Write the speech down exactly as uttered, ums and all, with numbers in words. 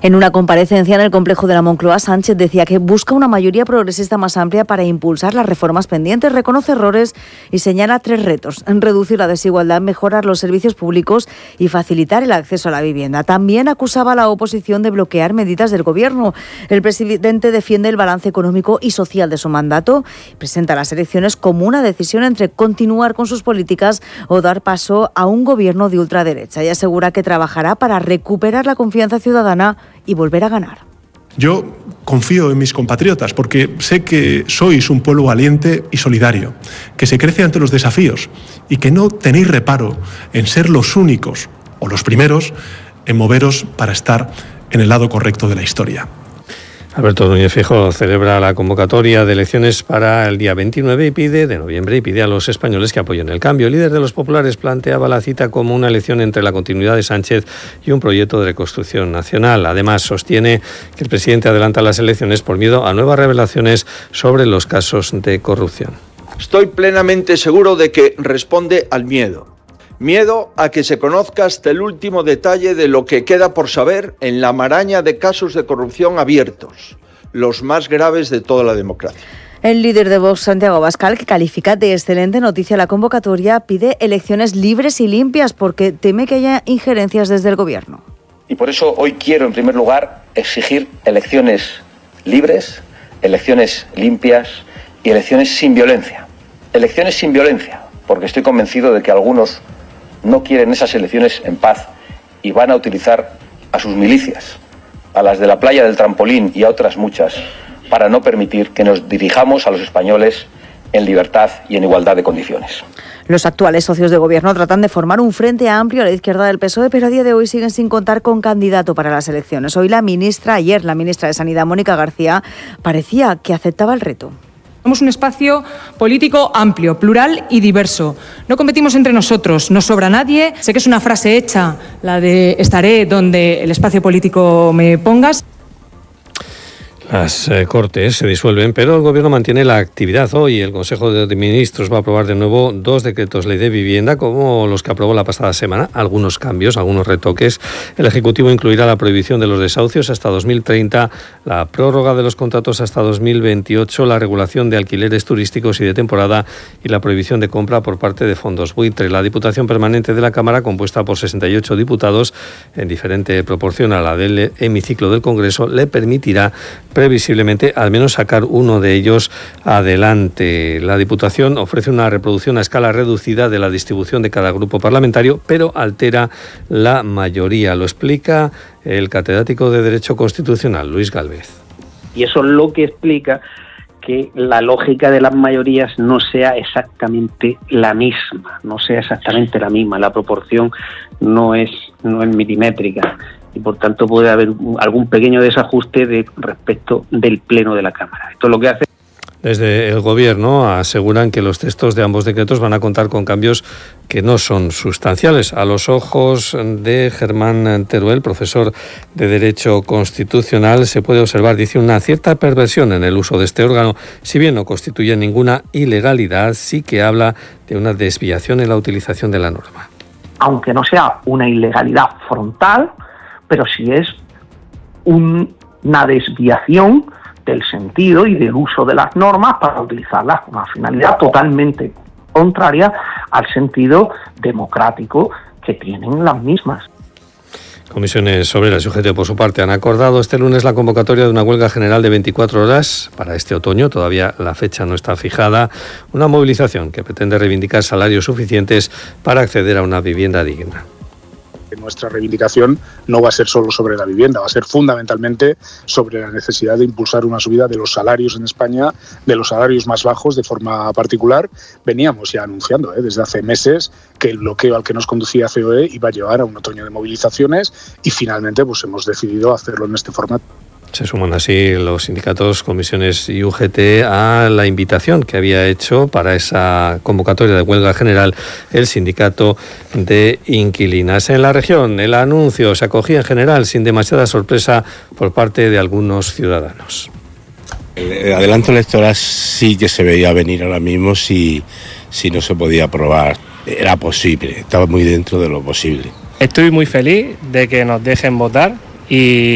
En una comparecencia en el complejo de la Moncloa, Sánchez decía que busca una mayoría progresista más amplia para impulsar las reformas pendientes, reconoce errores y señala tres retos: reducir la desigualdad, mejorar los servicios públicos y facilitar el acceso a la vivienda. También acusaba a la oposición de bloquear medidas del Gobierno. El presidente defiende el balance económico y social de su mandato y presenta las elecciones como una decisión entre continuar con sus políticas o dar paso a un gobierno de ultraderecha, y asegura que trabajará para recuperar la confianza ciudadana y volver a ganar. Yo confío en mis compatriotas porque sé que sois un pueblo valiente y solidario, que se crece ante los desafíos y que no tenéis reparo en ser los únicos o los primeros en moveros para estar en el lado correcto de la historia. Alberto Núñez Feijóo celebra la convocatoria de elecciones para el día veintinueve y pide, de noviembre y pide a los españoles que apoyen el cambio. El líder de los populares planteaba la cita como una elección entre la continuidad de Sánchez y un proyecto de reconstrucción nacional. Además, sostiene que el presidente adelanta las elecciones por miedo a nuevas revelaciones sobre los casos de corrupción. Estoy plenamente seguro de que responde al miedo. Miedo a que se conozca hasta el último detalle de lo que queda por saber en la maraña de casos de corrupción abiertos, los más graves de toda la democracia. El líder de Vox, Santiago Abascal, que califica de excelente noticia la convocatoria, pide elecciones libres y limpias porque teme que haya injerencias desde el Gobierno. Y por eso hoy quiero, en primer lugar, exigir elecciones libres, elecciones limpias y elecciones sin violencia. Elecciones sin violencia, porque estoy convencido de que algunos no quieren esas elecciones en paz y van a utilizar a sus milicias, a las de la playa del trampolín y a otras muchas, para no permitir que nos dirijamos a los españoles en libertad y en igualdad de condiciones. Los actuales socios de Gobierno tratan de formar un frente amplio a la izquierda del P S O E, pero a día de hoy siguen sin contar con candidato para las elecciones. Hoy la ministra, ayer la ministra de Sanidad, Mónica García, parecía que aceptaba el reto. Somos un espacio político amplio, plural y diverso. No competimos entre nosotros, no sobra nadie. Sé que es una frase hecha, la de estaré donde el espacio político me pongas. Las eh, Cortes se disuelven, pero el Gobierno mantiene la actividad. Hoy el Consejo de Ministros va a aprobar de nuevo dos decretos ley de vivienda, como los que aprobó la pasada semana. Algunos cambios, algunos retoques. El Ejecutivo incluirá la prohibición de los desahucios hasta dos mil treinta, la prórroga de los contratos hasta dos mil veintiocho, la regulación de alquileres turísticos y de temporada y la prohibición de compra por parte de fondos buitre. La Diputación Permanente de la Cámara, compuesta por sesenta y ocho diputados, en diferente proporción a la del hemiciclo del Congreso, le permitirá previsiblemente al menos sacar uno de ellos adelante. La Diputación ofrece una reproducción a escala reducida de la distribución de cada grupo parlamentario, pero altera la mayoría. Lo explica el catedrático de Derecho Constitucional, Luis Gálvez. Y eso es lo que explica que la lógica de las mayorías no sea exactamente la misma, no sea exactamente la misma. La proporción no es, no es milimétrica. Y por tanto puede haber algún pequeño desajuste de, respecto del Pleno de la Cámara. Esto es lo que hace. Desde el Gobierno aseguran que los textos de ambos decretos van a contar con cambios que no son sustanciales. A los ojos de Germán Teruel, profesor de Derecho Constitucional, se puede observar, dice, una cierta perversión en el uso de este órgano. Si bien no constituye ninguna ilegalidad, sí que habla de una desviación en la utilización de la norma. Aunque no sea una ilegalidad frontal, pero sí es un, una desviación del sentido y del uso de las normas para utilizarlas con una finalidad totalmente contraria al sentido democrático que tienen las mismas. Comisiones Obreras y U G T, por su parte, han acordado este lunes la convocatoria de una huelga general de veinticuatro horas para este otoño. Todavía la fecha no está fijada. Una movilización que pretende reivindicar salarios suficientes para acceder a una vivienda digna. Nuestra reivindicación no va a ser solo sobre la vivienda, va a ser fundamentalmente sobre la necesidad de impulsar una subida de los salarios en España, de los salarios más bajos de forma particular. Veníamos ya anunciando ¿eh? desde hace meses que el bloqueo al que nos conducía C O E iba a llevar a un otoño de movilizaciones y finalmente pues hemos decidido hacerlo en este formato. Se suman así los sindicatos, comisiones y U G T a la invitación que había hecho para esa convocatoria de huelga general el sindicato de inquilinas. En la región, el anuncio se acogía en general sin demasiada sorpresa por parte de algunos ciudadanos. El adelanto electoral sí que se veía venir ahora mismo si, si no se podía aprobar. Era posible, estaba muy dentro de lo posible. Estoy muy feliz de que nos dejen votar y